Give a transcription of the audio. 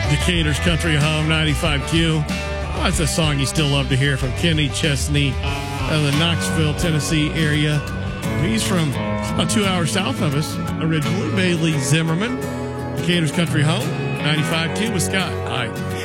Decatur's Country Home 95Q. Oh, that's a song you still love to hear from Kenny Chesney of the Knoxville, Tennessee area. He's from about 2 hours south of us originally. Bailey Zimmerman, Decatur's Country Home 95Q with Scott. Hi.